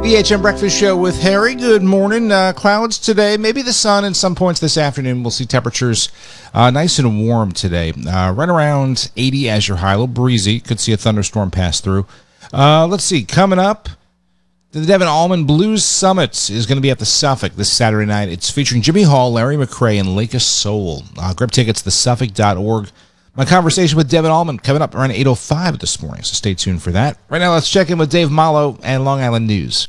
BHM Breakfast Show with Harry. Good morning. Clouds today, maybe the sun in some points this afternoon. We'll see temperatures nice and warm today. Right around 80 as your high, a little breezy. Could see a thunderstorm pass through. Let's see, coming up, the Devin Allman Blues Summit is going to be at the Suffolk this Saturday night. It's featuring Jimmy Hall, Larry McCray, and Lake of Soul. Grab tickets to thesuffolk.org. My conversation with Devin Allman coming up around 8:05 this morning, so stay tuned for that. Right now, let's check in with Dave Malo and Long Island News.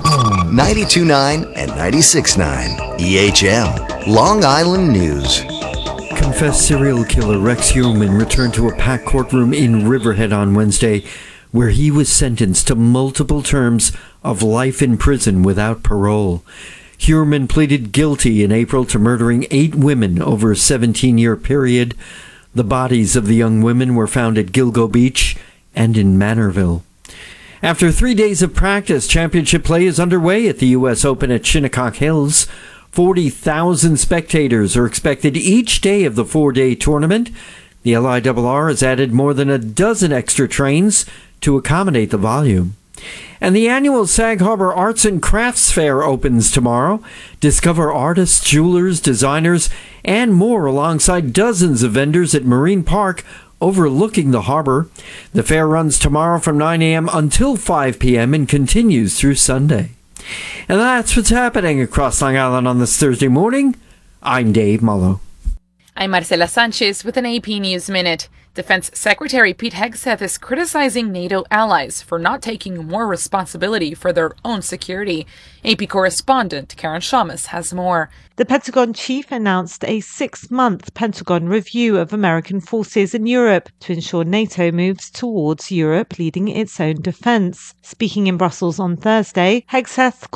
92.9 and 96.9 EHM, Long Island News. Confessed serial killer Rex Heuermann returned to a packed courtroom in Riverhead on Wednesday, where he was sentenced to multiple terms of life in prison without parole. Heuermann pleaded guilty in April to murdering 8 women over a 17-year period. The bodies of the young women were found at Gilgo Beach and in Manorville. After 3 days of practice, championship play is underway at the U.S. Open at Shinnecock Hills. 40,000 spectators are expected each day of the 4-day tournament. The LIRR has added more than a dozen extra trains to accommodate the volume. And the annual Sag Harbor Arts and Crafts Fair opens tomorrow. Discover artists, jewelers, designers, and more alongside dozens of vendors at Marine Park overlooking the harbor. The fair runs tomorrow from 9 a.m. until 5 p.m. and continues through Sunday. And that's what's happening across Long Island on this Thursday morning. I'm Dave Mullo. I'm Marcela Sanchez with an AP News Minute. Defense Secretary Pete Hegseth is criticizing NATO allies for not taking more responsibility for their own security. AP correspondent Karen Shamus has more. The Pentagon chief announced a 6-month Pentagon review of American forces in Europe to ensure NATO moves towards Europe leading its own defense. Speaking in Brussels on Thursday, Hegseth